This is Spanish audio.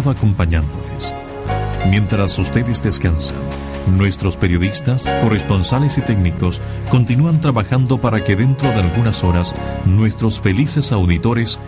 estado acompañándoles. Mientras ustedes descansan, nuestros periodistas, corresponsales y técnicos continúan trabajando para que dentro de algunas horas nuestros felices auditores